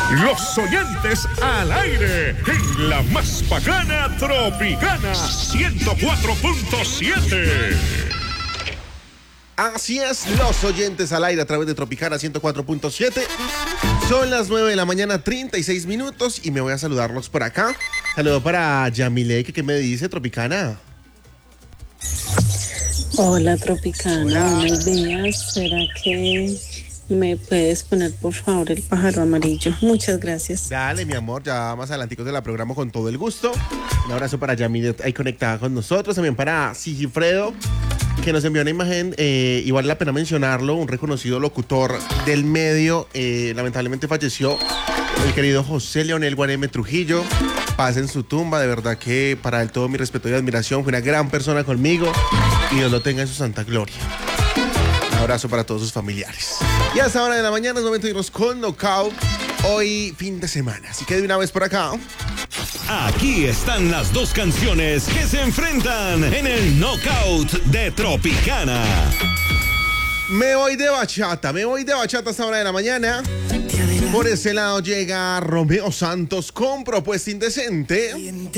Los oyentes al aire en la más bacana Tropicana 104.7. Así es, los oyentes al aire a través de Tropicana 104.7. Son las 9 de la mañana, 36 minutos, y me voy a saludarlos por acá. Saludo para Yamile, que ¿qué me dice, Tropicana? Hola, Tropicana, Hola. buenos días. ¿Será que me puedes poner, por favor, el pájaro amarillo? Muchas gracias. Dale, mi amor, ya más adelanticos de la programa con todo el gusto. Un abrazo para Yamile, ahí conectada con nosotros. También para Sigifredo, que nos envió una imagen, y vale la pena mencionarlo, un reconocido locutor del medio, lamentablemente falleció, el querido José Leonel Guareme Trujillo. Paz en su tumba, de verdad que para él todo mi respeto y admiración, fue una gran persona conmigo, y Dios lo tenga en su santa gloria. Un abrazo para todos sus familiares. Y a esta hora de la mañana es momento de irnos con Knockout, hoy fin de semana, así que de una vez por acá. Aquí están las dos canciones que se enfrentan en el Knockout de Tropicana. Me voy de bachata a esta hora de la mañana. Por ese lado llega Romeo Santos con Propuesta Indecente.